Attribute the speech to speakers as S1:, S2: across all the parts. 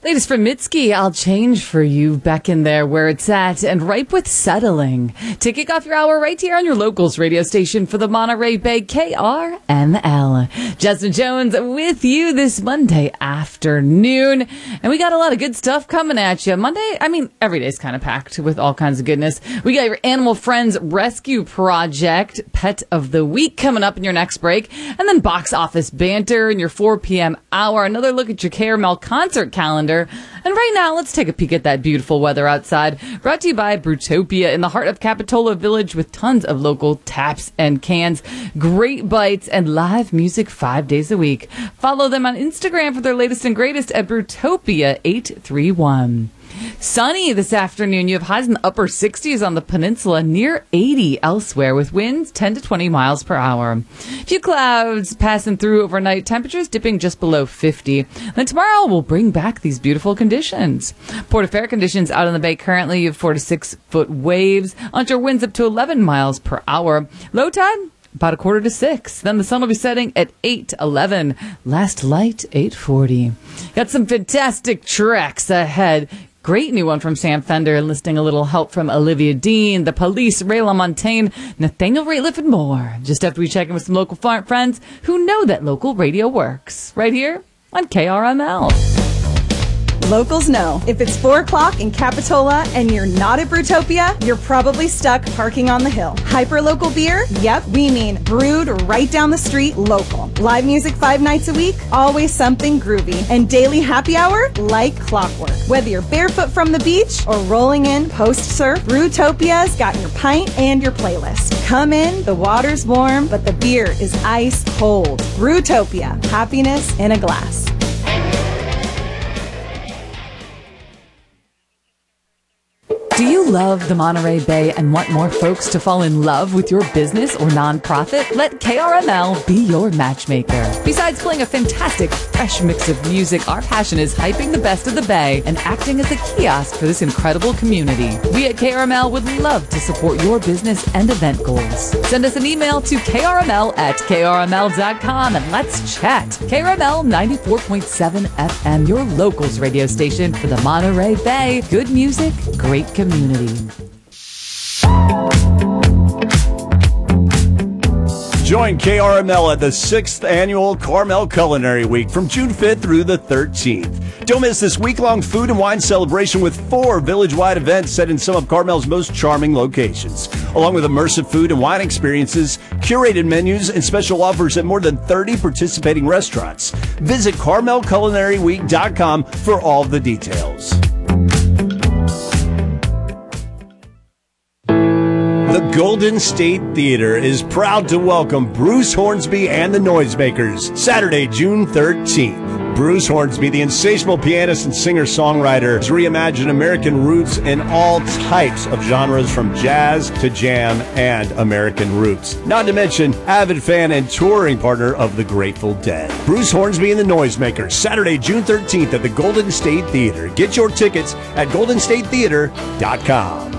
S1: Latest from Mitski, I'll change for you. Back in there where it's at and ripe with settling. To kick off your hour right here on your locals radio station for the Monterey Bay KRML. Justin Jones with you this Monday afternoon. And we got a lot of good stuff coming at you. Every day's kind of packed with all kinds of goodness. We got your Animal Friends Rescue Project Pet of the Week coming up in your next break. And then box office banter in your 4 p.m. hour. Another look at your KRML concert calendar. And right now, let's take a peek at that beautiful weather outside. Brought to you by Brewtopia in the heart of Capitola Village with tons of local taps and cans, great bites, and live music 5 days a week. Follow them on Instagram for their latest and greatest at Brewtopia831. Sunny this afternoon. You have highs in the upper 60s on the peninsula, near 80 elsewhere, with winds 10 to 20 miles per hour. A few clouds passing through overnight, temperatures dipping just below 50. Then tomorrow we'll bring back these beautiful conditions. Port of Fair conditions out on the bay currently. You have 4 to 6 foot waves. Onshore winds up to 11 miles per hour. Low tide about 5:45. Then the sun will be setting at 8:11. Last light 8:40. Got some fantastic tracks ahead. Great new one from Sam Fender, enlisting a little help from Olivia Dean, The Police, Ray LaMontagne, Nathaniel Rateliff, and more. Just after we check in with some local friends who know that local radio works. Right here on KRML.
S2: Locals know. If it's 4 o'clock in Capitola and you're not at Brewtopia, you're probably stuck parking on the hill. Hyper-local beer? Yep, we mean brewed right down the street, local. Live music 5 nights a week? Always something groovy. And daily happy hour? Like clockwork. Whether you're barefoot from the beach or rolling in post-surf, Brewtopia's got your pint and your playlist. Come in, the water's warm, but the beer is ice cold. Brewtopia. Happiness in a glass.
S1: Do you love the Monterey Bay and want more folks to fall in love with your business or nonprofit? Let KRML be your matchmaker. Besides playing a fantastic, fresh mix of music, our passion is hyping the best of the Bay and acting as a kiosk for this incredible community. We at KRML would love to support your business and event goals. Send us an email to krml@krml.com and let's chat. KRML 94.7 FM, your locals radio station for the Monterey Bay. Good music, great community.
S3: Join KRML at the 6th Annual Carmel Culinary Week from June 5th through the 13th. Don't miss this week-long food and wine celebration with 4 village-wide events set in some of Carmel's most charming locations, along with immersive food and wine experiences, curated menus, and special offers at more than 30 participating restaurants. Visit CarmelCulinaryWeek.com for all the details. The Golden State Theater is proud to welcome Bruce Hornsby and the Noisemakers, Saturday, June 13th. Bruce Hornsby, the insatiable pianist and singer-songwriter, has reimagined American roots in all types of genres from jazz to jam and American roots. Not to mention, avid fan and touring partner of the Grateful Dead. Bruce Hornsby and the Noisemakers, Saturday, June 13th at the Golden State Theater. Get your tickets at goldenstatetheater.com.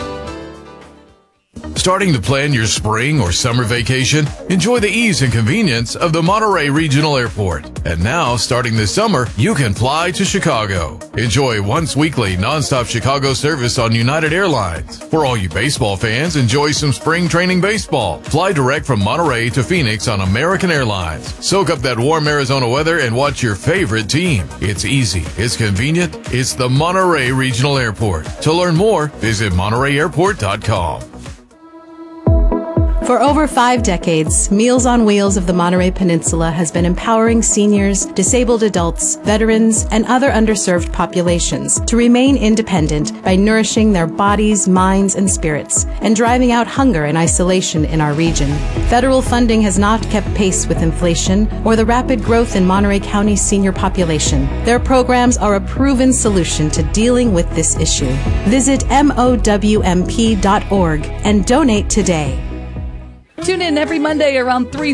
S4: Starting to plan your spring or summer vacation? Enjoy the ease and convenience of the Monterey Regional Airport. And now, starting this summer, you can fly to Chicago. Enjoy once weekly nonstop Chicago service on United Airlines. For all you baseball fans, enjoy some spring training baseball. Fly direct from Monterey to Phoenix on American Airlines. Soak up that warm Arizona weather and watch your favorite team. It's easy, it's convenient, it's the Monterey Regional Airport. To learn more, visit MontereyAirport.com.
S5: For over 5 decades, Meals on Wheels of the Monterey Peninsula has been empowering seniors, disabled adults, veterans, and other underserved populations to remain independent by nourishing their bodies, minds, and spirits, and driving out hunger and isolation in our region. Federal funding has not kept pace with inflation or the rapid growth in Monterey County's senior population. Their programs are a proven solution to dealing with this issue. Visit MOWMP.org and donate today.
S1: Tune in every Monday around 3